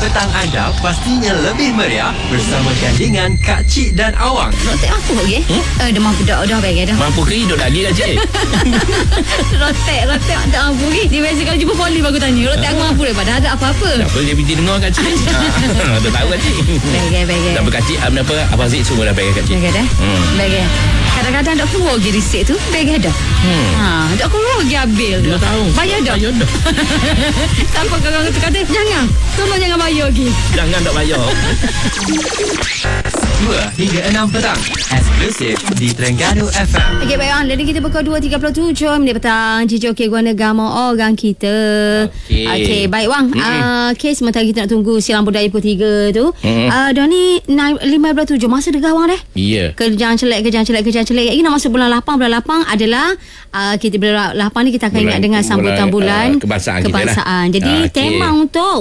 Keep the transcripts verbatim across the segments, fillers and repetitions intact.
petang anda pastinya lebih meriah bersama gandingan Kak Cik dan Awang. Rotek aku lagi hmm? Eh dah mampu dah dah bagi dah. Mampu ke hidup lagi Kak Cik? Rotek rotek tak mampu lagi. Dia biasa kalau jumpa poli baru tanya rotek aku mampu dah pada ada apa-apa. Tak apa dia pergi dengar Kak Cik. Ha, dah tahu Kak Cik. Bagi bagi. Tak apa Kak Cik, apa apa Zik semua dah bagi Kak Cik. Bagi dah. Hmm. Bagi. Kadang-kadang tak keluar lagi resip tu. Bagi dah. Hmm. Ha, tak keluar lagi ambil tu. Dua tahun. Bayar dah. Bayar dah. Tanpa orang kata kata jangan. Tolong jangan bayar lagi. Jangan tak bayar. dua hingga enam petang eksklusif di Terengganu F M. Okey baik, jadi kita pukul dua tiga puluh tujuh minit petang. Cici okey guna gamma orang kita. Okey. Okey baik Wang. Mm-hmm. Uh, okay, sementara kita nak tunggu silang budaya pukul tiga tu. Mm-hmm. Uh, dah ni lima belas tujuh masa dekat Wang dah. Ya. Yeah. Kerjaan celek, kerjaan celek, kerjaan celek. Ini nak masuk bulan lapan. Bulan lapan adalah uh, kita bulan lapan ni kita akan bulan, ingat dengan sambutan bulan, bulan uh, kebangsaan. kebangsaan. Kita lah. Jadi uh, okay. tema untuk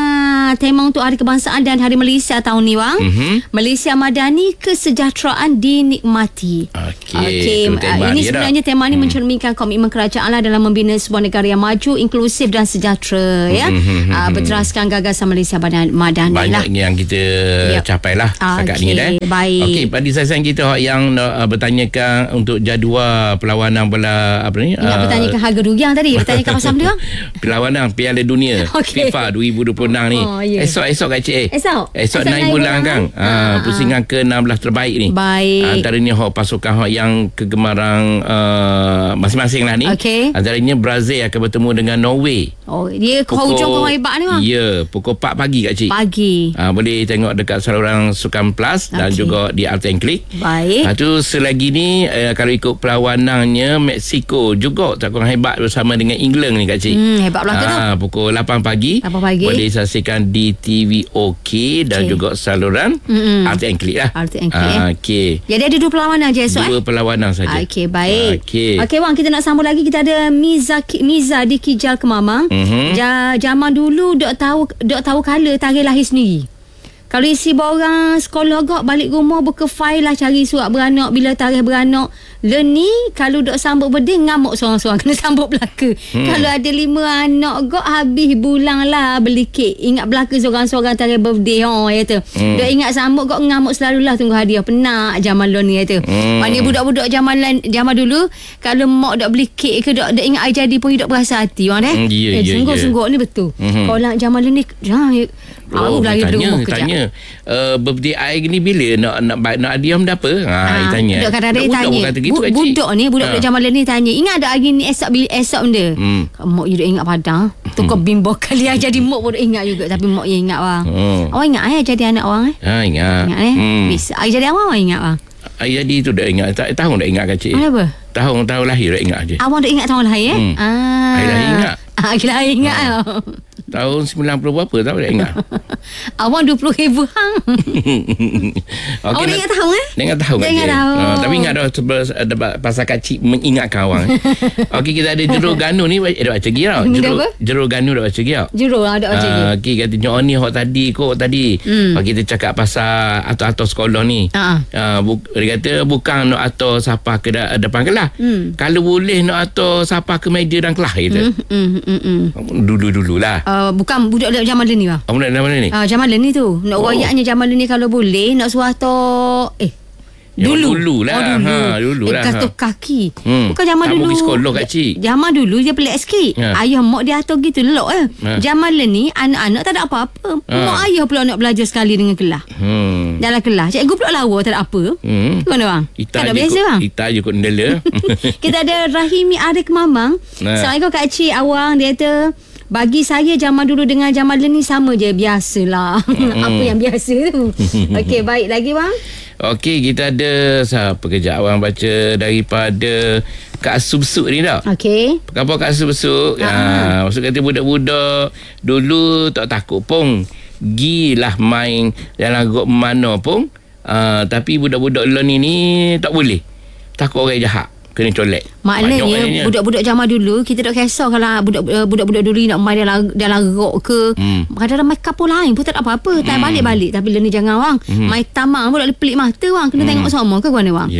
ah tema untuk Hari Kebangsaan dan Hari Malaysia tahun ni Wang. Mm-hmm. Malaysia Madani, kesejahteraan dinikmati. Okey. Okay. Uh, ini sebenarnya dah. tema ni hmm. mencerminkan komitmen kerajaan lah dalam membina sebuah negara yang maju, inklusif dan sejahtera ya. Hmm. Uh, berteraskan gagasan Malaysia Madani Banyak lah. yang kita yep. capai lah setakat okay. ni dah. Baik. Okey, pada sasaran kita yang uh, bertanyakan untuk jadual perlawanan bola apa ni? Nak uh, bertanyakan harga rugian tadi, bertanyakan pasal apa dia? Perlawanan Piala Dunia okay. FIFA dua ribu dua puluh enam ni. Oh, yeah. Esok esok Kak Cik. Eh. Esok. Esok, esok naik bulan kan. Uh, pusingan ke enam belas terbaik ni. Baik. Antaranya hok pasukan hok yang kegemaran uh, masing-masing lah ni. Okay. Antaranya Brazil akan bertemu dengan Norway. Oh, dia hujung kau hebat ni bang. Ya, pukul empat pagi Kak Cik. Pagi. Uh, boleh tengok dekat saluran Sukan Plus okay. dan juga di Art and Click. Baik. Lepas tu selagi ni uh, kalau ikut perlawanannya Mexico juga tak kurang hebat bersama dengan England ni Kak Cik. Hmm, hebat belaka tu. Uh, pukul lapan pagi. lapan pagi. Boleh saksikan di T V OK dan okay. juga saluran mm-hmm. Art and Click lah. Art and Click. Uh, okay. Jadi ada dua perlawanan je esok Dua eh? perlawanan saja. Okey, baik. Okey. Okey, Wang, kita nak sambung lagi. Kita ada Miza Miza di Kijal Kemamang. Mm-hmm. Ja, zaman dulu dok tahu dok tahu kala tarikh lahir sendiri. Kalau isi borang sekolah gak balik rumah buka file lah cari surat beranak bila tarikh beranak. Le ni kalau dok sambut birthday ngamuk seorang-seorang kena sambut belaka. Hmm. Kalau ada lima anak gak habis bulan lah beli kek. Ingat belaka seorang-seorang tarikh birthday oh ya tu. Hmm. Dok ingat sambut gak ngamuk selalulah tunggu hadiah penat zaman lo ni ya tu. Hmm. Maknanya budak-budak zaman zaman dulu kalau mak dok beli kek ke dok dok ingat ai jadi pun dok berasa hati orang deh. Hmm, yeah, eh, yeah, sungguh-sungguh yeah. ni betul. Hmm. Kalau zaman lo ni jangan Oh, lagi tanya, tanya. Uh, birthday I ni bila nak nak nak hadiah dah apa? Ha, ha tanya. Budak kadang-kadang tanya. Kata gitu, Bu- budak ni, budak-budak ha. zaman ni tanya. Ingat ada hari ni esok bila esok benda. Hmm. Mak you dah ingat padang. Tu kau bimbo kali jadi mak pun ingat juga tapi mak you ingat bang. Hmm. Awak ingat eh jadi anak orang eh? Ha, ingat. Ingat eh? Hmm. Bisa. Ai jadi awak ingat bang. Ai jadi tu dah ingat. Tahun dah ingat Kak Cik. Apa? Tahun tahun lahir dah ingat je. Awak dah ingat tahun lahir eh? Hmm. Ah. Ai lahir ingat. Ah, kita ingat. Ha. Tahun sembilan puluh berapa tahu tak ingat. Awak dua puluh ribu hang. Okay, awak ingat tahun eh? Ingat tahun kan. Ingat tahun. Uh, tapi ingat dah ada pasal Kak Cik mengingatkan awang. Okey, kita ada jurul ganu ni eh, dah baca gila. Jurul jurul ganu dah baca gila. Jurul ada baca gila. Uh, okey, kata nyo ni hok tadi kok tadi. Hmm. Uh, kita cakap pasal atau-atau sekolah ni. Uh-huh. Uh, bu- dia kata bukan nak atau siapa ke da- depan kelas. Hmm. Kalau boleh nak atau siapa ke meja dan kelas kita. Hmm. Hmm. Hmm. Dulu-dululah. Uh, bukan budak zaman ni bang. Oh, budak zaman ni. Ah, uh, zaman ni tu. Nak oh. royaknya zaman ni kalau boleh nak suah to eh Dulu. Dulu lah. Oh, dulu. Ha, dulu eh, lah. Kata ha. kaki. Hmm. Bukan zaman tak dulu. Tak sekolah Kak Cik. Zaman dulu dia pelik sikit. Ha. Ayah mak dia atur gitu lelok eh. Ha. Zaman ni anak-anak tak ada apa-apa. Ha. Mak ayah pula nak belajar sekali dengan kelas. Hmm. Dalam kelas. Cikgu pula lawa tak ada apa. Hmm. Gimana bang? Kita tak ada biasa bang? Kita je kot ndela. Kita ada Rahimi Arif Mamang. Nah. Assalamualaikum Kak Cik Awang. Dia kata bagi saya zaman dulu dengan zaman ni sama je. Biasalah. Hmm. Apa yang biasa tu. Okey, baik lagi bang. Okey, kita ada siapa kejap awang baca daripada Kak Subsuk ni tak? Okey. Apa Kak Subsuk? Ha, maksud kata budak-budak dulu tak takut pun. Gilah main dalam gok mana pun. Uh, tapi budak-budak lo ni ni tak boleh. Takut orang jahat. Kena colek. Maknanya budak-budak zaman dulu kita tak kisah kalau budak budak-budak dulu nak main dalam dalam rok ke. Hmm. Kadang-kadang main kapur lain pun tak ada apa-apa. Tak hmm. balik-balik. Tapi ni jangan orang. Hmm. Main tamang pun tak boleh pelik mata orang. Kena hmm. tengok sama ke mana orang. Yelah.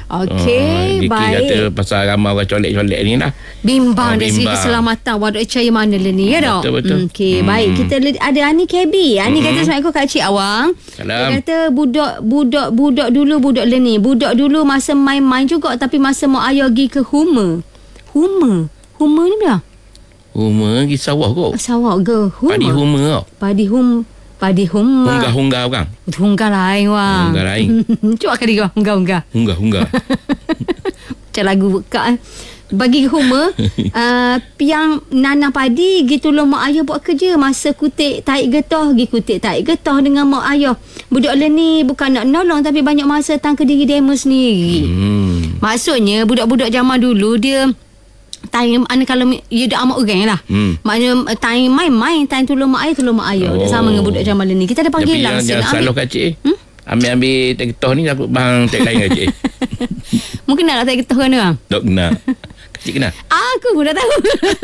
Okey, Diki baik. kata pasal ramai orang colek-colek ni lah. Bimbang Ah, dari segi bimbang. keselamatan. Waduh, cahaya mana lah ni, ya tak? Betul, betul. Hmm, Okey, Hmm. baik. Kita li- ada Ani K B. Ani Hmm. kata, Assalamualaikum Kak Cik Awang. Salam. Dia kata, budak, budak, budak dulu, budak le ni. Budak dulu masa main-main juga, tapi masa mau ayah pergi ke Huma. Huma? Huma ni bila? Huma pergi sawah kot. Sawak ke? Huma? Padi huma tau. Padi hum. Padi huma. Hunggah-hunggah orang. Hunggah lain, Wang. Hunggah lain. Cuba kali kau, hunggah-hunggah. Hunggah-hunggah. Macam lagu buka eh. Bagi Huma uh, Piang nanam padi gitu lo mak ayah buat kerja. Masa kutik taik getah, gi kutik taik getah dengan mak ayah. Budak le ni bukan nak nolong, tapi banyak masa tang ke diri demo sendiri. Hmm. Maksudnya budak-budak zaman dulu dia time ane kalau ia dah amat orang lah. Hmm. Maknanya time main-main, time tolong mak ayah, tolong mak ayah. Oh. Dia sama dengan budak zaman ni. Kita ada Tapi panggilan. yang, yang Nak salah ambil. Kak Cik. Hmm? Ambil-ambil tektoh ni takut bang tek lain Kak Cik. Mungkin nak tak getah kan orang? Tak kena. Kak Cik kena. Aku pun dah tahu.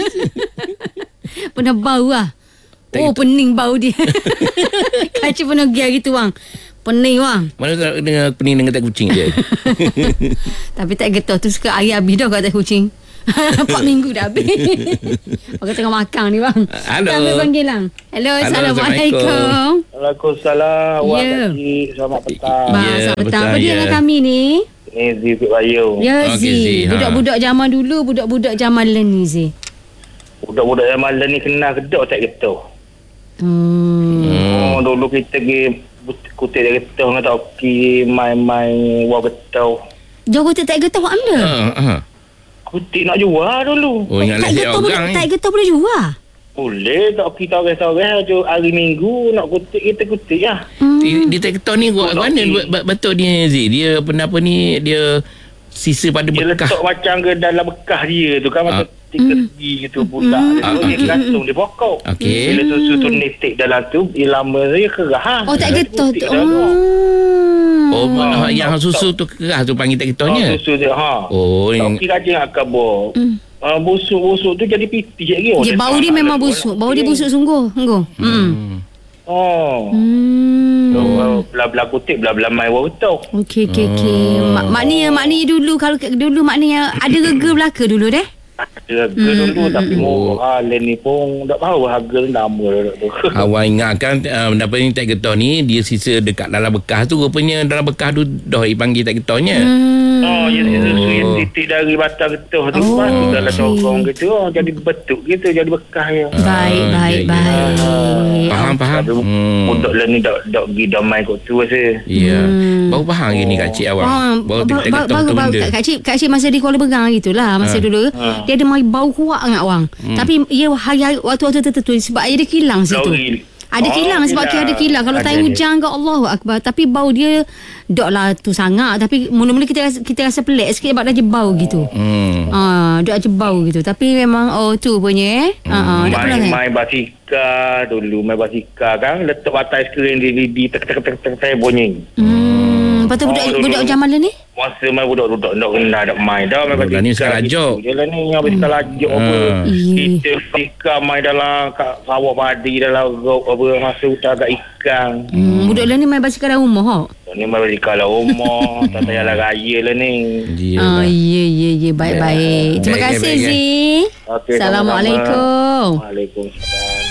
Pernah bau lah. Tak Oh, gitu. pening bau dia. Kacau pernah gear gitu, Wang. Pening, Wang. Mana tak dengar pening dengan tak kucing je. Tapi tak getah tu suka air habis dah kat atas kucing. Empat minggu dah habis. Orang tengah makan ni, Bang. Halo. Kita ambil panggilan. Hello, Halo, Assalamualaikum. Waalaikumsalam. Wah, Ya. Kak Cik. Selamat petang. Bang, Ya, selamat petang. betul, Apa dia ya. dengan kami ni? Ini Zee Bayu. Ya, Okey, Zee. Zee, ha. Budak-budak zaman dulu, budak-budak zaman lain ni, Zee. Budak-budak yang malam ni kenal kedok tak getah. Hmm. Oh, dulu kita pergi but- kutip dari getah dengan tak pergi main-main wah getah. Jauh kita tak getah, Wang anda? Ha, ha. Kutip nak jual dulu. Oh, ingat tak lagi getah boleh, orang ni. tak getah boleh jual. Boleh tak pergi tarik-tarik je hari minggu nak kutip kita kutip lah. Hmm. Di, di tektoh ni buat mana buat- buat- betul dia Zee? Dia pernah apa ni, dia sisa pada Dia bekas. letak macam ke dalam bekas dia tu kan. Macam Ah. tiga segi gitu budak. Ah, Dia okey. gantung dia pokok. Okey. Bila susu tu netik dalam tu, dia lama saya kerah. ha. Oh, tak Dia getah tu. kutip dah tu. Oh, mana Ah, yang tak- susu tu keras tu panggil tektohnya. Oh, susu dia. Ha. Oh, Tak yang kira je nak kabur. Hmm. Uh, busuk-busuk tu jadi pipih lagi. Oh, Dia bau dia memang busuk. Bau dia busuk sungguh. Sungguh. Hmm. Hmm. Oh. Hmm. So, uh, belah-belah kutip, belah-belah main baru tahu. Okey, okey, okey. Mak, maknanya, maknanya dulu, kalau ke- dulu maknanya ada rega belaka dulu deh. Harga dulu tapi murah. Lain ni pun tak tahu harga nama tu. Awak ingatkan uh, apa ni tak getah ni dia sisa dekat dalam bekas tu, rupanya dalam bekas tu dah panggil tak getahnya. Hmm. Oh, ya susu yang titik dari batang getah tu. Oh, Lepas tu dalam okey. sokong gitu. Oh, jadi betuk gitu, jadi bekas ya. Baik, Ah, baik, ya, ya. baik. Faham, faham. Tapi Hmm. budak lain ni tak tak pergi damai kot tu rasa. Ya. Hmm. Baru faham hari ni Kak Cik awak. Faham. Baru Ba- tak ba- getah baru, tu baru, benda. Kak Cik, Kak Cik masa di Kuala Begang gitulah masa Ha. dulu. Ha. Dia ada mai bau kuat sangat orang. Tapi ia hari-hari waktu-waktu tertentu sebab air dia kilang situ. Lori. Ada Oh, kilang sebab kilang. ada kilang. Kalau Ada time dia. hujan ke Allahu Akbar. Tapi bau dia dok lah tu sangat. Tapi mula-mula kita rasa, kita rasa pelik sikit sebab dah je bau gitu. Hmm. Ah, dok je bau gitu. Tapi memang oh tu punya eh. Ha ah, tak pernah main, kan. main basikal dulu main basikal kan letak batai skrin di di tek tek tek tek tek bunyi. Hmm, lepas tu budak Oh, budak dulu. zaman ni? Masa main budak-budak nak kenal nak main dah main Budak ni sekarang ajuk. Dia lah ni yang basikal ajuk apa. Ah. Iya. Kita basikal main dalam kat sawah padi dalam rok apa masa hutan kat ikan. Hmm, budak lah ni main basikal dalam rumah ha. Ni main basikal lah rumah, tak payah lah raya lah ni. Dia Ah, lah. ya ya ya baik-baik. Terima Baik, kasih baik, baik. Zee. Okey, Assalamualaikum. Waalaikumsalam.